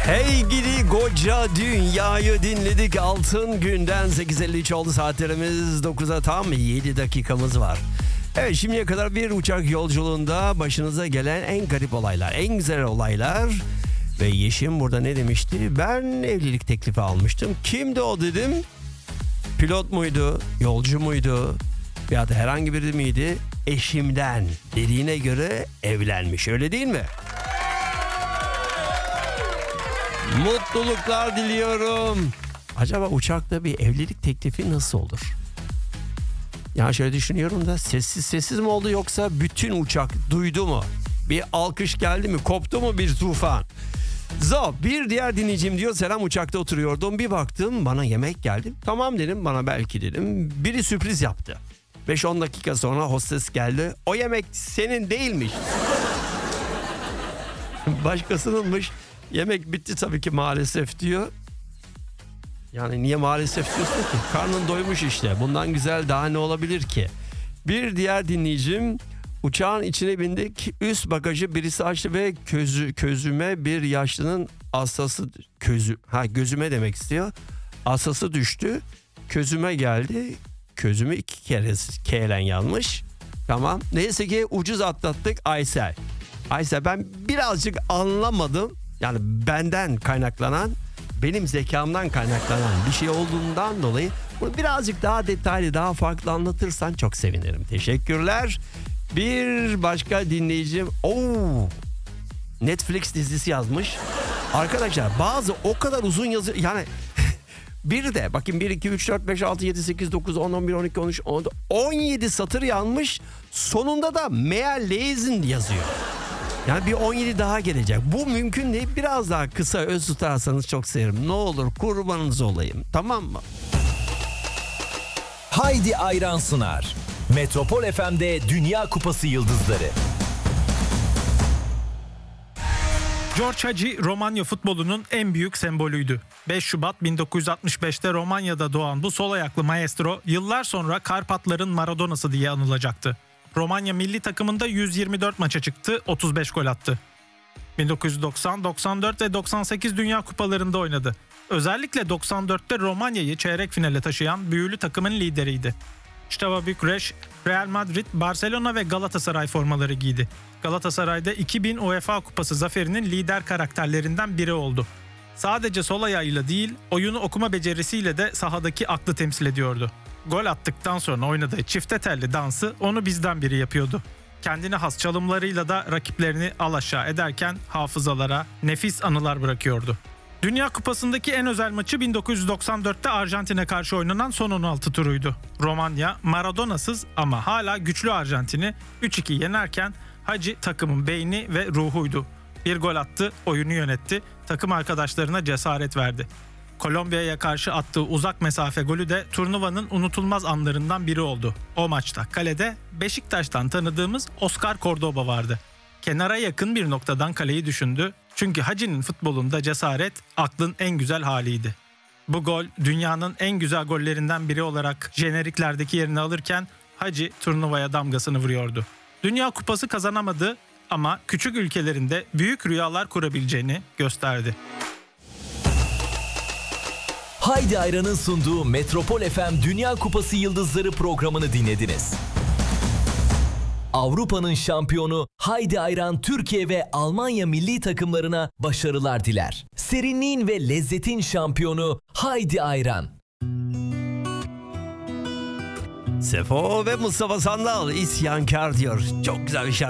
Hey gidi koca dünyayı dinledik. Altın günden 8.53 oldu saatlerimiz. 9'a tam 7 dakikamız var. Evet, şimdiye kadar bir uçak yolculuğunda başınıza gelen en garip olaylar, en güzel olaylar. Ve Yeşim burada ne demişti? Ben evlilik teklifi almıştım. Kimdi o dedim. Pilot muydu? Yolcu muydu? Ya da herhangi biri miydi? Eşimden dediğine göre evlenmiş, öyle değil mi? Mutluluklar diliyorum. Acaba uçakta bir evlilik teklifi nasıl olur? Ya şöyle düşünüyorum da sessiz mi oldu yoksa bütün uçak duydu mu? Bir alkış geldi mi? Koptu mu bir tufan? Bir diğer dinleyicim diyor, selam, uçakta oturuyordum. Bir baktım bana yemek geldi. Tamam dedim, bana belki dedim. Biri sürpriz yaptı. 5-10 dakika sonra hostes geldi. O yemek senin değilmiş. Başkasınınmış. Yemek bitti tabii ki maalesef diyor. Yani niye maalesef diyorsun ki? Karnın doymuş işte. Bundan güzel daha ne olabilir ki? Bir diğer dinleyicim, uçağın içine bindik. Üst bagajı birisi açtı ve közüme bir yaşlının asası gözüme demek istiyor. Asası düştü. Közüme geldi. Közümü 2 kere K'len yanmış. Tamam. Neyse ki ucuz atlattık Aysel. Aysel, ben birazcık anlamadım. Yani benden kaynaklanan, benim zekamdan kaynaklanan bir şey olduğundan dolayı bunu birazcık daha detaylı, daha farklı anlatırsan çok sevinirim. Teşekkürler. Bir başka dinleyicim Netflix dizisi yazmış. Arkadaşlar bazı o kadar uzun yazı, yani bir de bakın 1, 2, 3, 4, 5, 6, 7, 8, 9, 10, 11, 12, 13, 17 satır yanmış. Sonunda da Meal Lezin yazıyor. Yani bir 17 daha gelecek. Bu mümkün değil. Biraz daha kısa öz tutarsanız çok sevinirim. Ne olur, kurbanınız olayım. Tamam mı? Haydi Ayran sunar. Metropol FM'de Dünya Kupası Yıldızları. George Hagi, Romanya futbolunun en büyük sembolüydü. 5 Şubat 1965'te Romanya'da doğan bu sol ayaklı maestro yıllar sonra Karpatların Maradona'sı diye anılacaktı. Romanya milli takımında 124 maça çıktı, 35 gol attı. 1990, 94 ve 98 Dünya Kupalarında oynadı. Özellikle 94'te Romanya'yı çeyrek finale taşıyan büyülü takımın lideriydi. Steaua Bükreş, Real Madrid, Barcelona ve Galatasaray formaları giydi. Galatasaray'da 2000 UEFA Kupası zaferinin lider karakterlerinden biri oldu. Sadece sol ayağıyla değil, oyunu okuma becerisiyle de sahadaki aklı temsil ediyordu. Gol attıktan sonra oynadığı çifte telli dansı onu bizden biri yapıyordu. Kendine has çalımlarıyla da rakiplerini alaşağı ederken hafızalara nefis anılar bırakıyordu. Dünya Kupası'ndaki en özel maçı 1994'te Arjantin'e karşı oynanan son 16 turuydu. Romanya, Maradona'sız ama hala güçlü Arjantin'i 3-2 yenerken Hagi takımın beyni ve ruhuydu. Bir gol attı, oyunu yönetti, takım arkadaşlarına cesaret verdi. Kolombiya'ya karşı attığı uzak mesafe golü de turnuvanın unutulmaz anlarından biri oldu. O maçta kalede Beşiktaş'tan tanıdığımız Oscar Cordoba vardı. Kenara yakın bir noktadan kaleyi düşündü. Çünkü Hagi'nin futbolunda cesaret aklın en güzel haliydi. Bu gol dünyanın en güzel gollerinden biri olarak jeneriklerdeki yerini alırken Hagi turnuvaya damgasını vuruyordu. Dünya Kupası kazanamadı ama küçük ülkelerinde büyük rüyalar kurabileceğini gösterdi. Haydi Ayran'ın sunduğu Metropol FM Dünya Kupası Yıldızları programını dinlediniz. Avrupa'nın şampiyonu Haydi Ayran Türkiye ve Almanya milli takımlarına başarılar diler. Serinliğin ve lezzetin şampiyonu Haydi Ayran. Sefo ve Mustafa Sandal isyankar diyor. Çok güzel bir şarkı.